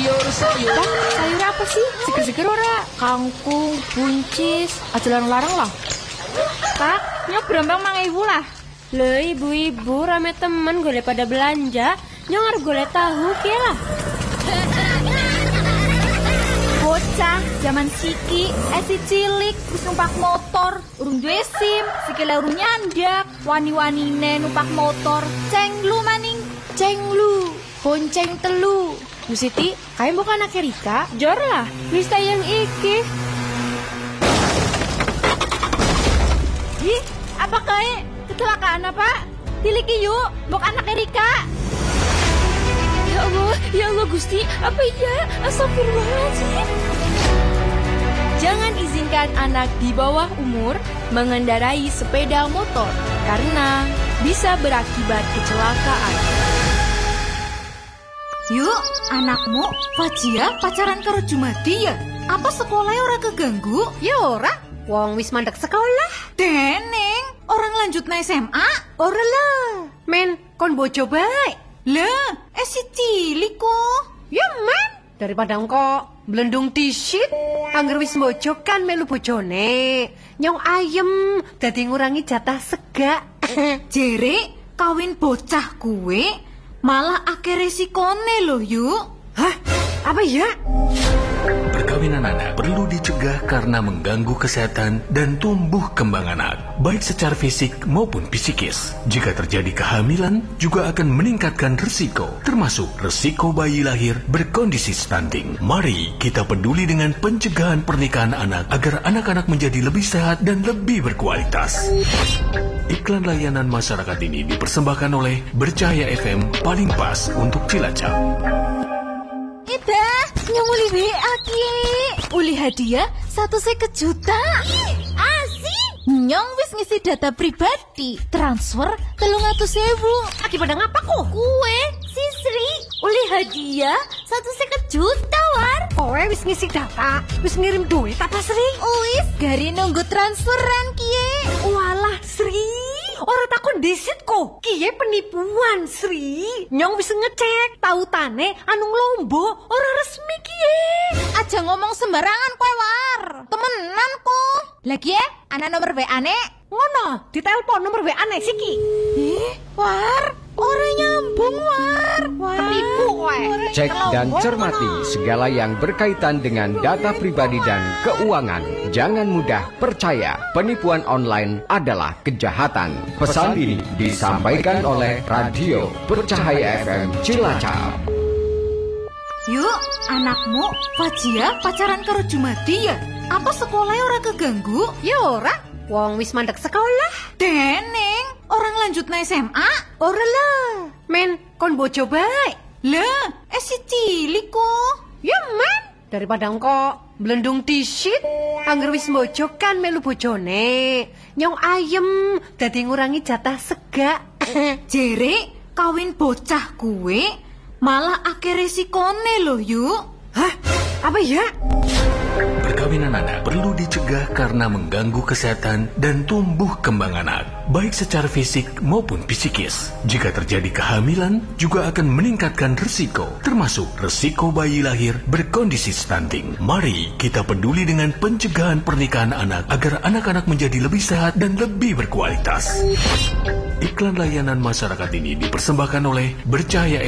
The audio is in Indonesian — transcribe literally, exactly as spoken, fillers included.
sayur sayur. Bang, sayur apa sih? Seger-seger ora? Kangkung, buncis, ajalan larang lah. Pak, nyok berambang mang ibu lah. Loh ibu-ibu rame temen golek pada belanja, nyong harus golek tahu kia lah. Bocah zaman siki, esi cilik, terus numpak motor, urung duwe SIM, sikile urung nyandak, wani-wanine numpak motor, cenglu maning, Cenglu, bonceng telu. Bu Siti, kayak bukan anak Erika? Jor lah, wis yang iki. Ih, apa kae? Kecelakaan apa? Tiliki yuk, bok anak Erika. Ya Allah, ya Allah Gusti, apa iya? Astagfirullahaladzim. Jangan izinkan anak di bawah umur mengendarai sepeda motor karena bisa berakibat kecelakaan. Yuk, anakmu Fajia pacaran karo Jumadi ya? Apa sekolahnya ora keganggu? Ya ora, wong wis mandek sekolah. Deneng, orang lanjut na S M A? Ora lah, men, kon bojo baik. Lah, eh si cilik kok. Ya men, daripada engko blendung disit, angger wis bojo kan melu bojone. Nyong ayem, dadi ngurangi jatah sega. Jere, kawin bocah kue, malah akeh resikone loh yuk. Hah? Apa ya? Perkawinan anak perlu dicegah karena mengganggu kesehatan dan tumbuh kembang anak, baik secara fisik maupun psikis. Jika terjadi kehamilan, juga akan meningkatkan risiko, termasuk risiko bayi lahir berkondisi stunting. Mari kita peduli dengan pencegahan pernikahan anak agar anak-anak menjadi lebih sehat dan lebih berkualitas. Iklan layanan masyarakat ini dipersembahkan oleh Bercahaya F M, paling pas untuk Cilacap. Ida, nyong uli W A ki. Uli hadiah satu seket juta. Asik. Nyong wis ngisi data pribadi, transfer telung atus sewu. Aki pada ngapa kok? Kue, Sisri, uli hadiah satu seket juta war. Kowe wis ngisi data, wis ngirim duit apa Sri? Wis, gari nunggu transferan kie. Walah Sri, orang takut disit kok. Kie penipuan Sri. Nyong wis ngecek, tautane anu Lombo orang resmi kie. Aja ngomong sembarangan kowe war. Temenan kok. Lagi ya, anak nomor W A ne. Ngono, ditelepon nomor W A ne siki. Eh, war, ora nyambung war. Penipu kowe. Cek dan cermati segala yang berkaitan dengan data pribadi dan keuangan. Jangan mudah percaya, penipuan online adalah kejahatan. Pesan ini disampaikan oleh Radio Bercahaya F M Cilacap. Yuk, anakmu Fajia pacaran karo Jumadi ya? Apa sekolahnya ora keganggu? Ya ora, wong wis mandek sekolah. Deneng, orang lanjut na S M A? Ora lah, men, kon bojo baik. Lah, eh si cilik kok. Ya men, daripada engko blendung disit, angger wis bojo kan melu bojone. Nyong ayem, dadi ngurangi jatah sega. Jere, kawin bocah kue, malah akeh resikone loh yuk. Hah? Apa ya? Perkawinan anak perlu dicegah karena mengganggu kesehatan dan tumbuh kembang anak, baik secara fisik maupun psikis. Jika terjadi kehamilan, juga akan meningkatkan risiko, termasuk risiko bayi lahir berkondisi stunting. Mari kita peduli dengan pencegahan pernikahan anak agar anak-anak menjadi lebih sehat dan lebih berkualitas. Iklan layanan masyarakat ini dipersembahkan oleh Bercahaya